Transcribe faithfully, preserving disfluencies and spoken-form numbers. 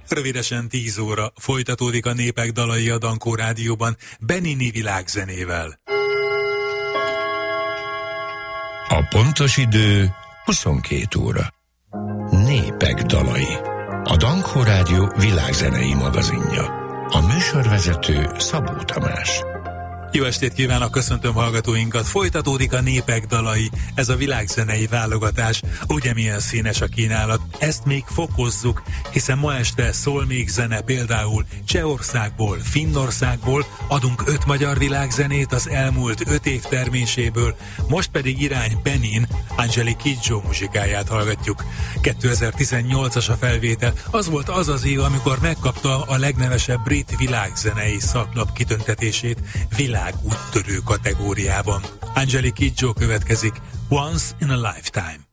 Rövidesen tíz óra folytatódik a Népek dalai a Dankó Rádióban Benini világzenével. A pontos idő huszonkét óra. Népek dalai. A Dankó Rádió világzenei magazinja. A műsorvezető Szabó Tamás. Jó estét kívánok, köszöntöm hallgatóinkat. Folytatódik a Népek dalai, ez a világzenei válogatás. Ugye milyen színes a kínálat? Ezt még fokozzuk, hiszen ma este szól még zene, például Csehországból, Finnországból, adunk öt magyar világzenét az elmúlt öt év terméséből, most pedig irány Benin, Angelique Kidjo muzsikáját hallgatjuk. kétezer-tizennyolcas a felvétel, az volt az az év, amikor megkapta a legnevesebb brit világzenei szaklap kitüntetését világ úttörő kategóriában. Angelique Kidjo következik, Once in a Lifetime.